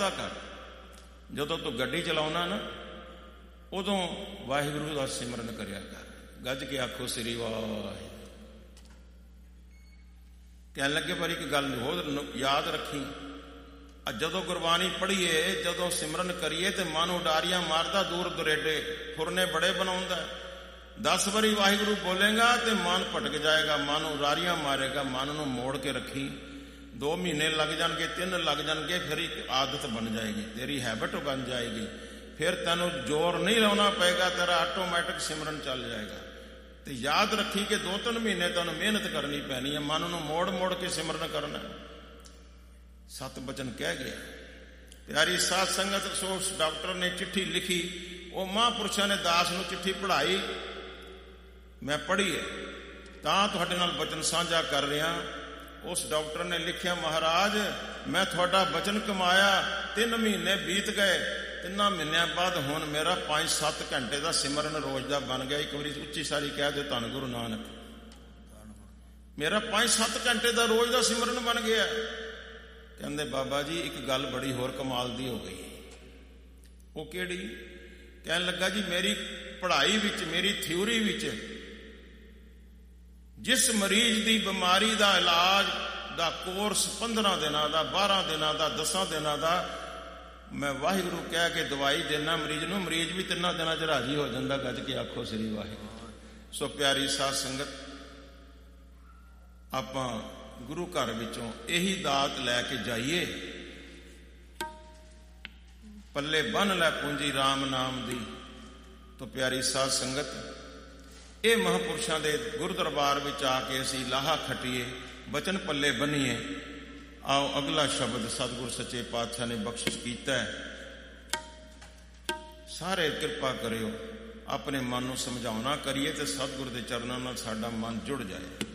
ਵਾਅਦਾ ਕਰ, ਜਦੋਂ ਤੂੰ ਗੱਡੀ ਚਲਾਉਣਾ ਨਾ ਉਦੋਂ ਵਾਹਿਗੁਰੂ ਦਾ ਸਿਮਰਨ ਕਰਿਆ ਕਰ। ਗੱਜ ਕੇ ਆਖੋ ਸ੍ਰੀ ਵਾਹਿਗੁਰੂ। ਕਹਿਣ ਲੱਗੇ ਪਰ ਇੱਕ ਗੱਲ ਹੋਰ ਯਾਦ ਰੱਖੀ, ਜਦੋਂ ਗੁਰਬਾਣੀ ਪੜ੍ਹੀਏ, ਜਦੋਂ ਸਿਮਰਨ ਕਰੀਏ ਤੇ ਮਨ ਉਡਾਰੀਆਂ ਮਾਰਦਾ ਦੂਰ ਦੁਰੇਡੇ, ਫੁਰਨੇ ਬੜੇ ਬਣਾਉਂਦਾ। 10 ਵਾਰੀ ਵਾਹਿਗੁਰੂ ਬੋਲੇਗਾ ਤੇ ਮਨ ਭਟਕ ਜਾਏਗਾ, ਮਨ ਉਡਾਰੀਆਂ ਮਾਰੇਗਾ। ਮਨ ਨੂੰ ਮੋੜ ਕੇ ਰੱਖੀ। 2 ਮਹੀਨੇ ਲੱਗ ਜਾਣਗੇ, 3 ਲੱਗ ਜਾਣਗੇ, ਫਿਰ ਇੱਕ ਆਦਤ ਬਣ ਜਾਏਗੀ, ਤੇਰੀ ਹੈਬਿਟ ਬਣ ਜਾਏਗੀ। ਫਿਰ ਤੈਨੂੰ ਜ਼ੋਰ ਨਹੀਂ ਲਾਉਣਾ ਪਏਗਾ, ਤੇਰਾ ਆਟੋਮੈਟਿਕ ਸਿਮਰਨ ਚੱਲ ਜਾਏਗਾ। ਤੇ ਯਾਦ ਰੱਖੀ ਕਿ 2-3 ਮਹੀਨੇ ਤੁਹਾਨੂੰ ਮਿਹਨਤ ਕਰਨੀ ਪੈਣੀ ਹੈ, ਮਨ ਨੂੰ ਮੋੜ ਮੋੜ ਕੇ ਸਿਮਰਨ ਕਰਨਾ। 7 ਬਚਨ ਕਹਿ ਗਿਆ। ਪਿਆਰੀ ਸਾਧ ਸੰਗਤ, ਉਸ ਡਾਕਟਰ ਨੇ ਚਿੱਠੀ ਲਿਖੀ, ਉਹ ਮਹਾਂਪੁਰਸ਼ਾਂ ਨੇ ਦਾਸ ਨੂੰ ਚਿੱਠੀ ਪੜ੍ਹਾਈ, ਮੈਂ ਪੜ੍ਹੀ ਹੈ ਤਾਂ ਤੁਹਾਡੇ ਨਾਲ ਬਚਨ ਸਾਂਝਾ ਕਰ ਰਿਹਾ। ਉਸ ਡਾਕਟਰ ਨੇ ਲਿਖਿਆ, ਮਹਾਰਾਜ ਮੈਂ ਤੁਹਾਡਾ ਬਚਨ ਕਮਾਇਆ, 3 ਮਹੀਨੇ ਬੀਤ ਗਏ, 3 ਮਹੀਨਿਆਂ ਬਾਅਦ ਹੁਣ ਮੇਰਾ 5-7 ਘੰਟੇ ਦਾ ਸਿਮਰਨ ਰੋਜ਼ ਦਾ ਬਣ ਗਿਆ। ਇੱਕ ਵਾਰੀ ਉੱਚੀ ਸਾਰੀ ਕਹਿ ਦਿਓ, ਧੰਨ ਗੁਰੂ ਨਾਨਕ। ਮੇਰਾ 5-7 ਘੰਟੇ ਦਾ ਰੋਜ਼ ਦਾ ਸਿਮਰਨ ਬਣ ਗਿਆ। ਕਹਿੰਦੇ ਬਾਬਾ ਜੀ ਇੱਕ ਗੱਲ ਬੜੀ ਹੋਰ ਕਮਾਲ ਦੀ ਹੋ ਗਈ। ਉਹ ਕਿਹੜੀ? ਕਹਿਣ ਲੱਗਾ ਜੀ ਮੇਰੀ ਪੜ੍ਹਾਈ ਵਿੱਚ, ਮੇਰੀ ਥਿਊਰੀ ਵਿੱਚ ਜਿਸ ਮਰੀਜ਼ ਦੀ ਬਿਮਾਰੀ ਦਾ ਇਲਾਜ ਦਾ ਕੋਰਸ 15 ਦਿਨਾਂ ਦਾ, 12 ਦਿਨਾਂ ਦਾ, 10 ਦਿਨਾਂ ਦਾ, ਮੈਂ ਵਾਹਿਗੁਰੂ ਕਹਿ ਕੇ ਦਵਾਈ ਦੇਣਾ ਮਰੀਜ਼ ਨੂੰ, ਮਰੀਜ਼ ਵੀ 3 ਦਿਨਾਂ 'ਚ ਰਾਜੀ ਹੋ ਜਾਂਦਾ। ਗੱਜ ਕੇ ਆਖੋ ਸ੍ਰੀ ਵਾਹਿਗੁਰੂ। ਸੋ ਪਿਆਰੀ ਸਾਧ ਸੰਗਤ, ਆਪਾਂ ਗੁਰੂ ਘਰ ਵਿੱਚੋਂ ਇਹੀ ਦਾਤ ਲੈ ਕੇ ਜਾਈਏ। ਪੱਲੇ ਬੰਨ ਲੈ ਪੂੰਜੀ ਰਾਮ ਨਾਮ ਦੀ। ਤੋਂ ਪਿਆਰੀ ਸਾਧ ਸੰਗਤ, ਇਹ ਮਹਾਂਪੁਰਸ਼ਾਂ ਦੇ ਗੁਰਦਰਬਾਰ ਵਿੱਚ ਆ ਕੇ ਅਸੀਂ ਲਾਹਾ ਖੱਟੀਏ, ਬਚਨ ਪੱਲੇ ਬੰਨੀਏ। ਆਓ ਅਗਲਾ ਸ਼ਬਦ ਸਤਿਗੁਰ ਸੱਚੇ ਪਾਤਸ਼ਾਹ ਨੇ ਬਖਸ਼ਿਸ਼ ਕੀਤਾ ਹੈ। ਸਾਰੇ ਕਿਰਪਾ ਕਰਿਓ, ਆਪਣੇ ਮਨ ਨੂੰ ਸਮਝਾਉਣਾ ਕਰੀਏ ਤੇ ਸਤਿਗੁਰ ਦੇ ਚਰਨਾਂ ਨਾਲ ਸਾਡਾ ਮਨ ਜੁੜ ਜਾਏ।